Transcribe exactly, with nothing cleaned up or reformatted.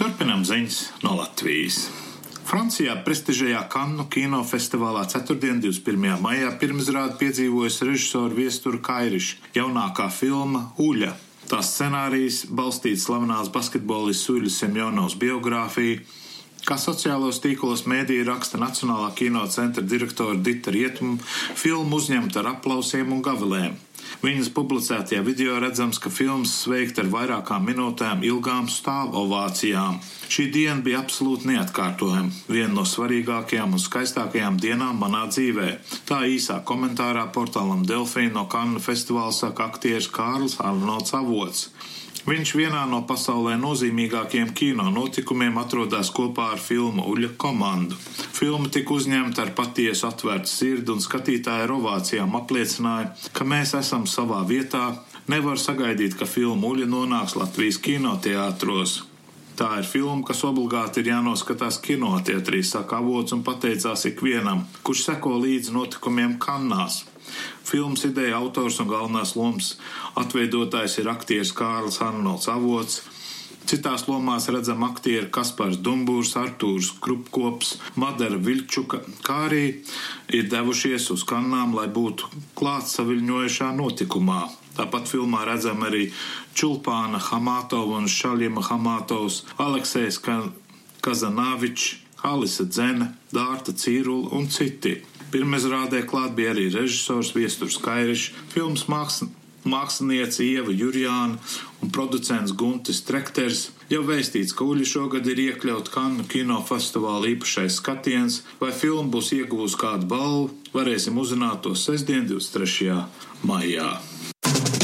Turpinām ziņas no Latvijas. Francijā prestižajā Kannu kinofestivālā ceturtdien, divdesmit pirmajā maijā, pirmizrādi piedzīvojusi režisora Viestura Kairiša jaunākā filma Uļa. Tās scenārijs balstīts slavenās basketbolists Uļas Semjonovas biogrāfiju, kā sociālos tīklos mēdīja raksta Nacionālā kinocentra direktora Dita Rietuma, filmu uzņemta ar aplausiem un gavilēm. Viņas publicētajā video redzams, ka filmas sveikta ar vairākām minūtēm ilgām stāvovācijām. Šī diena bija absolūti neatkārtojama, viena no svarīgākajām un skaistākajām dienām manā dzīvē. Tā īsā komentārā portālam Delfīna no Kannu festivāla saka aktieris Kārlis Arnolds Avots. Viņš vienā no pasaulē nozīmīgākajiem kino notikumiem atrodas kopā ar filmu Uļa komandu. Filma tika uzņemta ar patiesu atvērtu sirdi un skatītāju ar ovācijām apliecināja, ka mēs esam savā vietā. Nevar sagaidīt, ka filma Uļa nonāks Latvijas kinoteātros. Tā ir filma, kas obligāti ir jānoskatās kinoteātrī, saka Avots un pateicās ikvienam, kurš seko līdzi notikumiem Kannās. Filmas ideja autors un galvenās lomas atveidotājs ir aktieris Kārlis Arnolds Avots. Citās lomās redzam aktieri Kaspars Dumbūrs, Artūrs Krupkops, Madara Viļčuka, kā arī ir devušies uz Kannām, lai būtu klāt saviļņojušā notikumā. Tāpat filmā redzam arī Čulpāna Hamatova un Šaļima Hamatovs, Aleksejs Kazanāvičs, Alisa Dzene, Dārta Cīrula un citi. Pirmizrādē klāt bija arī režisors Viesturs Kairišs, filmas māksl... māksliniece Ieva Jurjāna un producents Guntis Trekters. Jau vēstīts, ka Uļa šogad ir iekļaut Kannu kinofestivāla īpašais skatiens, vai filma būs ieguvusi kādu balvu, varēsim uzzināt to sestdien, divdesmit trešajā maijā.